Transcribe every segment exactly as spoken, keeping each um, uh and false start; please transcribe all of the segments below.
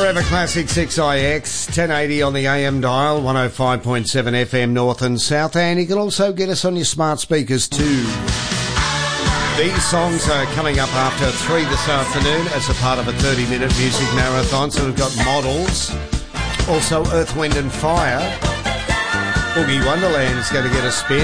Forever Classic six I X, ten eighty on the A M dial, one oh five point seven F M north and south, and you can also get us on your smart speakers too. These songs are coming up after three this afternoon as a part of a thirty minute music marathon. So we've got Models, also Earth, Wind and Fire, Boogie Wonderland's going to get a spin,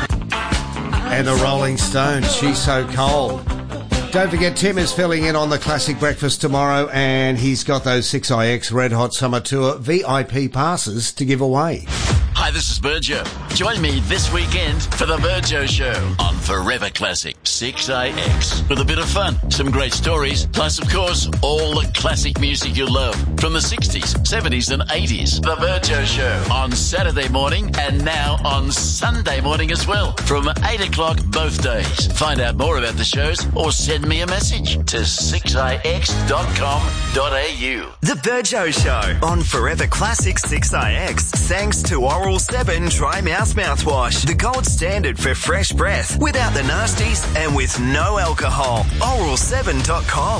and the Rolling Stones, She's So Cold. Don't forget, Tim is filling in on the Classic Breakfast tomorrow, and he's got those six I X Red Hot Summer Tour V I P passes to give away. Hi, this is Virgio. Join me this weekend for the Virgio Show on Forever Classic six I X. With a bit of fun, some great stories, plus, of course, all the classic music you love from the sixties, seventies and eighties. The Virgio Show on Saturday morning and now on Sunday morning as well from eight o'clock both days. Find out more about the shows or send me a message to six I X dot com dot A U. The Virgio Show on Forever Classic six I X. Thanks to Oral seven Dry Mouth Mouthwash, the gold standard for fresh breath, without the nasties and with no alcohol. oral seven dot com.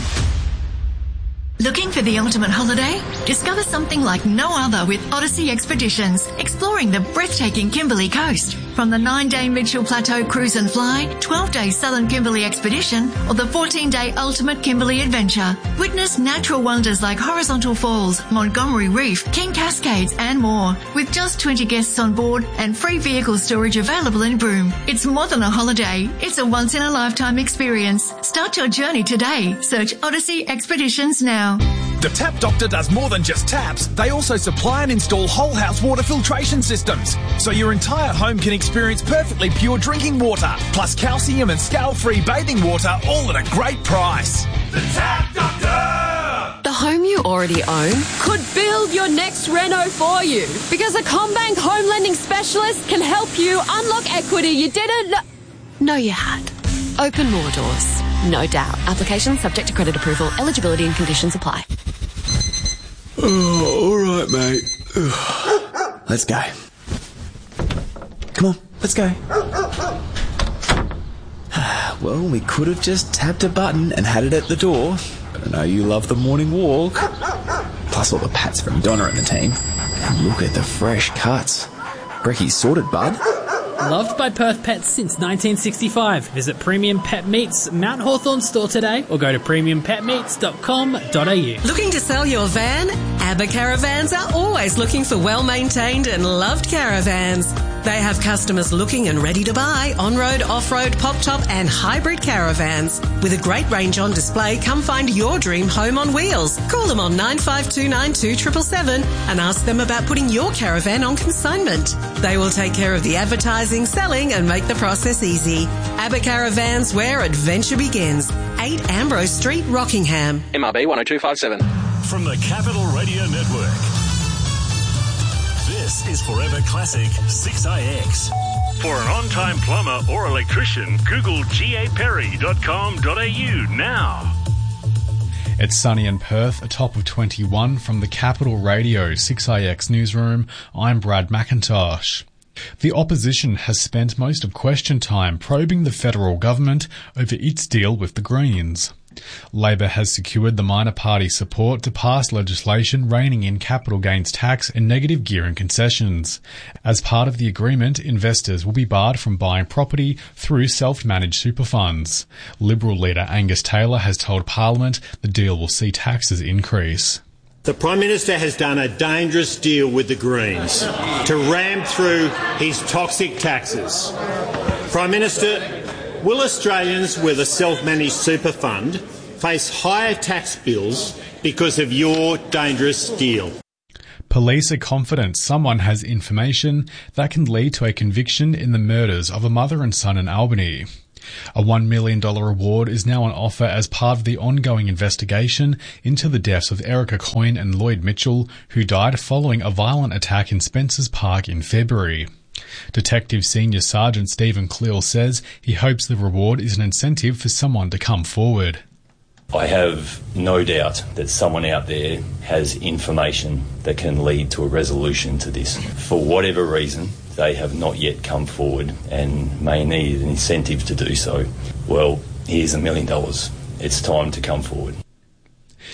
Looking for the ultimate holiday? Discover something like no other with Odyssey Expeditions, exploring the breathtaking Kimberley coast. From the nine-day Mitchell Plateau Cruise and Fly, twelve-day Southern Kimberley Expedition, or the fourteen-day Ultimate Kimberley Adventure. Witness natural wonders like Horizontal Falls, Montgomery Reef, King Cascades and more. With just twenty guests on board and free vehicle storage available in Broome. It's more than a holiday. It's a once-in-a-lifetime experience. Start your journey today. Search Odyssey Expeditions now. The Tap Doctor does more than just taps. They also supply and install whole house water filtration systems, so your entire home can experience perfectly pure drinking water, plus calcium and scale-free bathing water, all at a great price. The Tap Doctor! The home you already own could build your next reno for you, because a CommBank home lending specialist can help you unlock equity you didn't know, know you had. Open more doors. No doubt. Application subject to credit approval. Eligibility and conditions apply. Oh, all right, mate. Let's go. Come on, let's go. Well, we could have just tapped a button and had it at the door, but I know you love the morning walk. Plus all the pats from Donna and the team. And look at the fresh cuts. Brecky's sorted, bud. Loved by Perth Pets since nineteen sixty-five. Visit Premium Pet Meats Mount Hawthorn store today or go to premium pet meats dot com dot a u. Looking to sell your van? ABBA Caravans are always looking for well-maintained and loved caravans. They have customers looking and ready to buy on-road, off-road, pop-top and hybrid caravans. With a great range on display, come find your dream home on wheels. Call them on nine five two nine two seven seven seven and ask them about putting your caravan on consignment. They will take care of the advertising, selling and make the process easy. ABBA Caravans, where adventure begins. eight Ambrose Street, Rockingham. M R B one oh two five seven. From the Capital Radio Network, this is Forever Classic six I X. For an on-time plumber or electrician, Google g a perry dot com dot a u now. It's sunny in Perth, a top of twenty-one from the Capital Radio six I X newsroom. I'm Brad McIntosh. The opposition has spent most of question time probing the federal government over its deal with the Greens. Labor has secured the minor party support to pass legislation reining in capital gains tax and negative gearing concessions. As part of the agreement, investors will be barred from buying property through self-managed super funds. Liberal leader Angus Taylor has told Parliament the deal will see taxes increase. The Prime Minister has done a dangerous deal with the Greens to ram through his toxic taxes. Prime Minister, will Australians with a self-managed super fund face higher tax bills because of your dangerous deal? Police are confident someone has information that can lead to a conviction in the murders of a mother and son in Albany. A one million dollars reward is now on offer as part of the ongoing investigation into the deaths of Erica Coyne and Lloyd Mitchell, who died following a violent attack in Spencer's Park in February. Detective Senior Sergeant Stephen Cleal says he hopes the reward is an incentive for someone to come forward. I have no doubt that someone out there has information that can lead to a resolution to this. For whatever reason, they have not yet come forward and may need an incentive to do so. Well, here's a million dollars. It's time to come forward.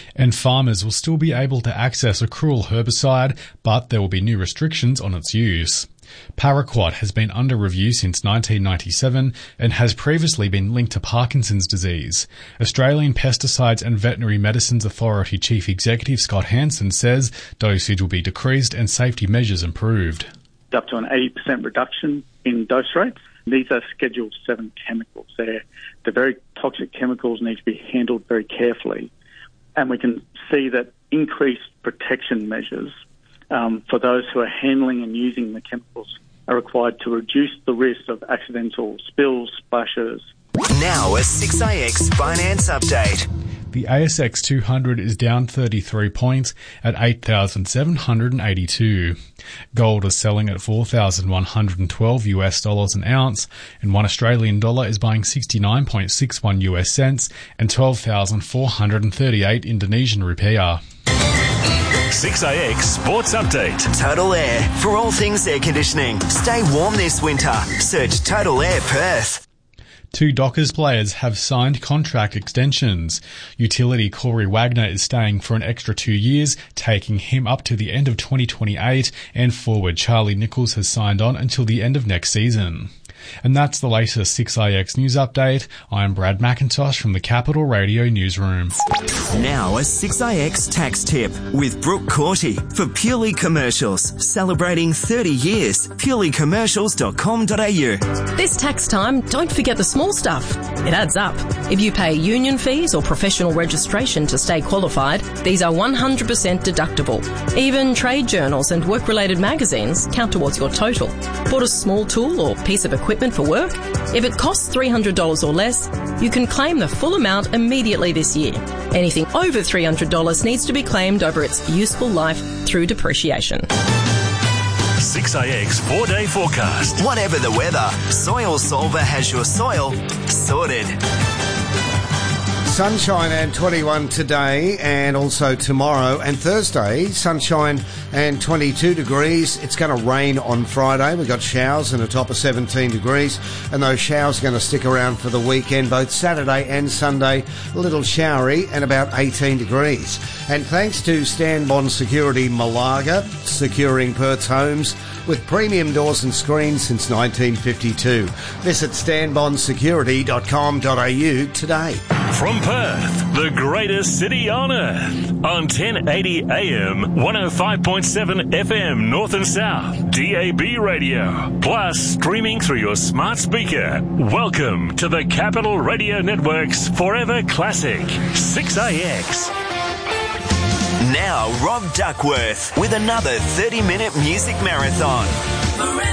And farmers will still be able to access a cruel herbicide, but there will be new restrictions on its use. Paraquat has been under review since nineteen ninety-seven and has previously been linked to Parkinson's disease. Australian Pesticides and Veterinary Medicines Authority Chief Executive Scott Hansen says dosage will be decreased and safety measures improved. Up to an eighty percent reduction in dose rates. These are Schedule seven chemicals. They're, they're very toxic chemicals, need to be handled very carefully. And we can see that increased protection measures Um, for those who are handling and using the chemicals are required to reduce the risk of accidental spills, splashes. Now a six A X finance update. The A S X two hundred is down thirty-three points at eight thousand seven hundred eighty-two. Gold is selling at four thousand one hundred twelve US dollars an ounce, and one Australian dollar is buying sixty-nine point six one US cents and twelve thousand four hundred thirty-eight Indonesian rupiah. six A X Sports Update. Total Air. For all things air conditioning. Stay warm this winter. Search Total Air Perth. Two Dockers players have signed contract extensions. Utility Corey Wagner is staying for an extra two years, taking him up to the end of twenty twenty-eight, and forward Charlie Nichols has signed on until the end of next season. And that's the latest six A X news update. I'm Brad McIntosh from the Capital Radio Newsroom. Now a six A X tax tip with Brooke Corty for Purely Commercials. Celebrating thirty years. purely commercials dot com dot a u. This tax time, don't forget the small stuff. It adds up. If you pay union fees or professional registration to stay qualified, these are one hundred percent deductible. Even trade journals and work-related magazines count towards your total. Bought a small tool or piece of equipment for work? If it costs three hundred dollars or less, you can claim the full amount immediately this year. Anything over three hundred dollars needs to be claimed over its useful life through depreciation. six A X four-day forecast. Whatever the weather, Soil Solver has your soil sorted. Sunshine and twenty-one today and also tomorrow, and Thursday sunshine and twenty-two degrees. It's going to rain on Friday. We've got showers and a top of seventeen degrees, and those showers are going to stick around for the weekend, both Saturday and Sunday. A little showery and about eighteen degrees. And thanks to Stan Bond Security Malaga, securing Perth's homes with premium doors and screens since nineteen fifty-two. Visit stan bond security dot com dot a u today. From Perth, the greatest city on earth, on ten eighty A M, one oh five point seven F M North and South, D A B radio, plus streaming through your smart speaker. Welcome to the Capital Radio Network's Forever Classic, six A X. Now Rob Duckworth with another thirty-minute music marathon.